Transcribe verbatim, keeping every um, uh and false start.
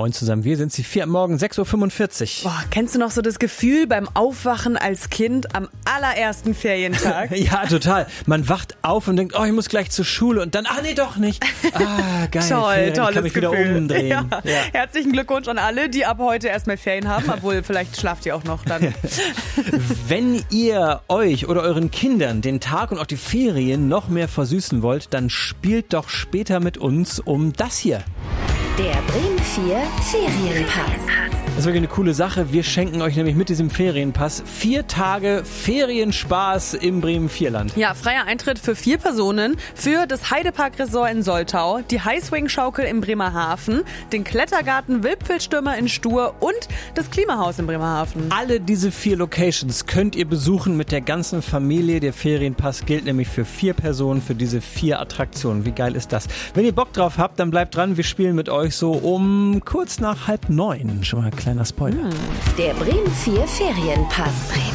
Moin zusammen, wir sind die vier am Morgen, sechs Uhr fünfundvierzig. Boah, kennst du noch so das Gefühl beim Aufwachen als Kind am allerersten Ferientag? Ja, total. Man wacht auf und denkt, oh, ich muss gleich zur Schule und dann, ach nee, doch nicht. Ah, geil. Toll, Ferien. tolles Ich kann mich Gefühl. wieder umdrehen. Ja. Ja. Herzlichen Glückwunsch an alle, die ab heute erstmal Ferien haben, obwohl vielleicht schlaft ihr auch noch dann. Wenn ihr euch oder euren Kindern den Tag und auch die Ferien noch mehr versüßen wollt, dann spielt doch später mit uns um das hier. Der Bremen vier Ferienpass. Das ist wirklich eine coole Sache. Wir schenken euch nämlich mit diesem Ferienpass vier Tage Ferienspaß im Bremen vier Land. Ja, freier Eintritt für vier Personen für das Heidepark Resort in Soltau, die Highswing-Schaukel im Bremerhaven, den Klettergarten Wildpfilzstürmer in Stur und das Klimahaus in Bremerhaven. Alle diese vier Locations könnt ihr besuchen mit der ganzen Familie. Der Ferienpass gilt nämlich für vier Personen, für diese vier Attraktionen. Wie geil ist das? Wenn ihr Bock drauf habt, dann bleibt dran. Wir spielen mit euch so um kurz nach halb neun. Schon mal ein kleiner Spoiler. Der Bremen vier Ferienpass.